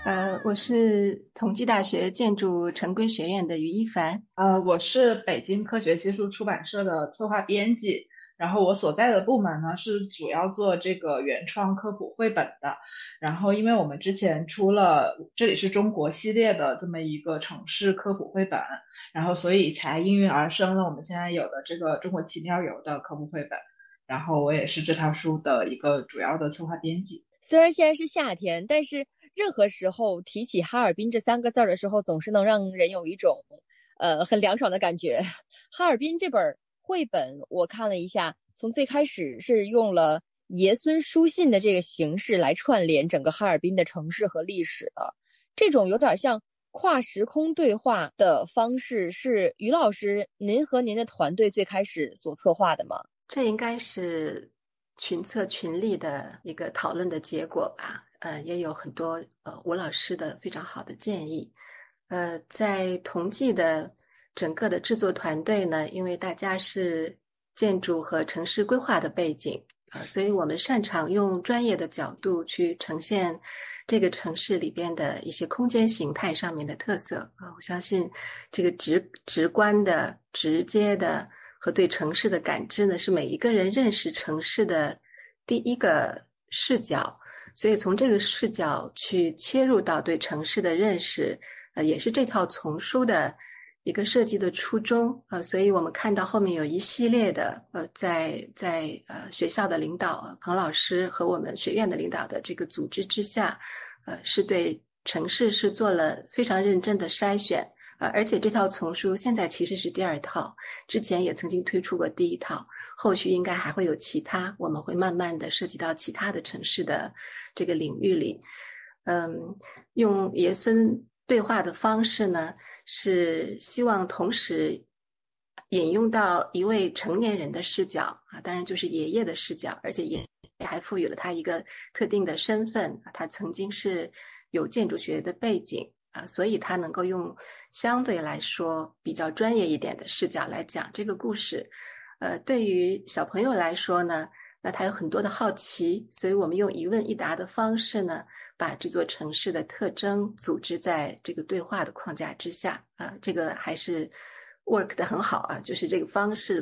我是同济大学建筑城规学院的于一凡。 我是北京科学技术出版社的策划编辑，然后我所在的部门呢是主要做这个原创科普绘本的。然后，因为我们之前出了《这里是中国》系列的这么一个城市科普绘本，然后所以才应运而生了我们现在有的这个《中国奇妙游》的科普绘本。然后我也是这套书的一个主要的策划编辑。 虽然现在是夏天，但是任何时候提起哈尔滨这三个字儿的时候，总是能让人有一种很凉爽的感觉。哈尔滨这本绘本我看了一下，从最开始是用了爷孙书信的这个形式来串联整个哈尔滨的城市和历史的，这种有点像跨时空对话的方式，是于老师您和您的团队最开始所策划的吗？ 这应该是群策群力的一个讨论的结果吧。也有很多吴老师的非常好的建议。在同济的整个的制作团队呢，因为大家是建筑和城市规划的背景所以我们擅长用专业的角度去呈现这个城市里边的一些空间形态上面的特色我相信这个直观的、直接的和对城市的感知呢，是每一个人认识城市的第一个视角。所以从这个视角去切入到对城市的认识，也是这套丛书的一个设计的初衷。所以我们看到后面有一系列的在学校的领导彭老师和我们学院的领导的这个组织之下，是对城市是做了非常认真的筛选。而且这套丛书现在其实是第二套，之前也曾经推出过第一套，后续应该还会有其他，我们会慢慢的涉及到其他的城市的这个领域里。用爷孙对话的方式呢，是希望同时引用到一位成年人的视角当然就是爷爷的视角，而且也还赋予了他一个特定的身份他曾经是有建筑学的背景所以他能够用相对来说比较专业一点的视角来讲这个故事。对于小朋友来说呢，那他有很多的好奇，所以我们用一问一答的方式呢，把这座城市的特征组织在这个对话的框架之下这个还是 work 得很好就是这个方式